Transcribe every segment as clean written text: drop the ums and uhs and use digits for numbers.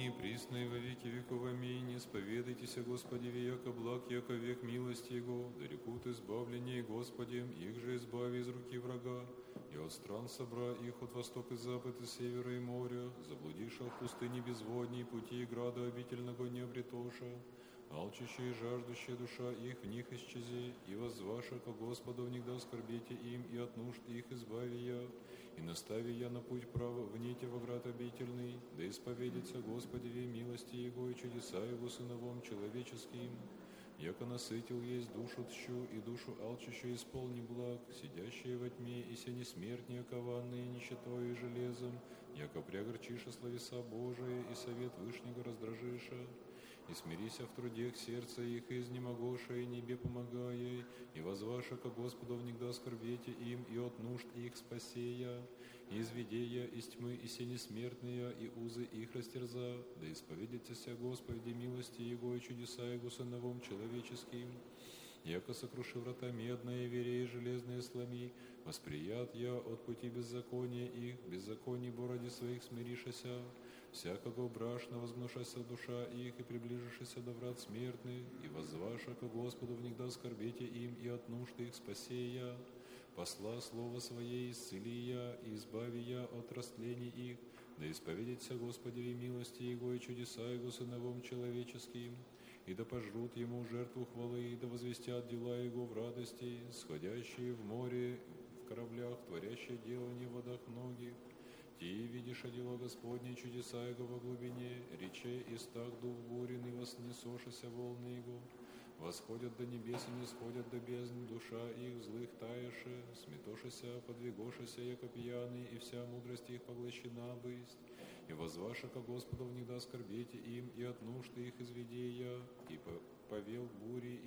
ныне и присно и во веки веков. Аминь. Исповедайтесь, Господи, яко благ, яко век милости Его, да рекут избавление Господем, их же избави из руки врага. И от стран собра их от восток и запад, и севера и моря, заблудиша в пустыне безводней, пути и града обительного не обретоша. Алчущая и жаждущая душа их в них исчези, и воззваша ко Господу в них да скорбите им, и от нужд их избави я, и настави я на путь права, вните во град обительный, да исповедится Господи в милости Его и чудеса Его сыновом человеческим. Яко насытил есть душу тщу и душу алчущую исполни благ, сидящие во тьме и се несмертнее кованные нищетою и железом, яко преогорчиша словеса Божие и совет Вышнего раздражиша. И смирися в трудех сердца их, и изнемогоша, и небе помогая, и возваша ко Господу внегда скорбете им, и от нужд их спасея, и изведея из тьмы, и се несмертные, и узы их растерза, да исповедитеся Господи милости Его и чудеса Его сыновом человеческим. Яко сокруши врата медные, вере и железные сломи, восприят я от пути беззакония их, беззаконий бороди своих смиришася, всякого брашна возгнушася душа их, и приближишься до врат смертных, и воззваша ко Господу внегда скорбете им, и от нужд их спасея, посла слово Свое исцелия, и избави я от растлений их, да исповедится Господи в милости Его и чудеса Его сыновом человеческим, и да пожрут Ему жертву хвалы, и да возвестят дела Его в радости, сходящие в море, в кораблях, творящие делание в водах многих. Ти видишь дела Господне, чудеса Его во глубине, рече и стах дух бурен, и вознесошися волны Его. Восходят до небес и не сходят до бездн, душа их злых таяше, сметошися, подвигошися, яко пьяный, и вся мудрость их поглощена бысть. И возваша ко Господу внегда скорбете им, и от нужд их изведея, и повел бури,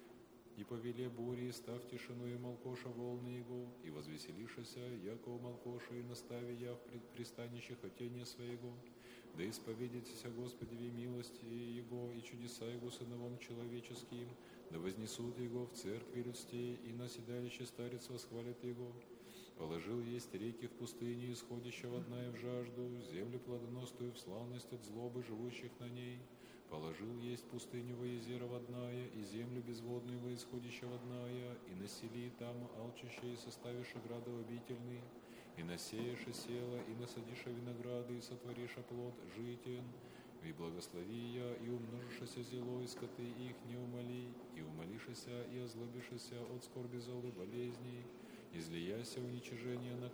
и повеле бури, став тишину и молкоша волны Его, и возвеселишася, яко молкоша, и настави я в пристанище хотения своего. Да исповедитесь о Господе в милости Его и чудеса Его сыновом человеческим, да вознесут Его в церкви людстей, и на седалище старец восхвалят Его. Положил есть реки в пустыне, исходящего одна в жажду, землю плодоносную в славность от злобы живущих на ней. Положил есть пустыню во езеро водная, и землю безводную во исходящего одная, и насели там алчущие, и составиша града обительный, и насеяша села, и насадиша винограды, и сотвориша плод житен, и благослови я, и умножишася зело, и скоты их не умоли, и умолишася, и озлобишася от скорби золы болезней, излияся уничижение на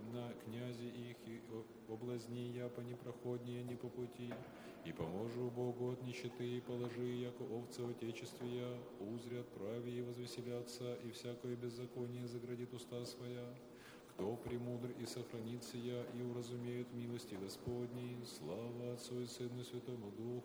князи их, и облазни я по непроходнее, не по пути, и поможу Богу от нищеты, и положи, яко овцы отечествия, узрят прави и возвеселятся, и всякое беззаконие заградит уста своя. Кто премудр и сохранит сия, и уразумеет милости Господней, слава Отцу и Сыну и Святому Духу,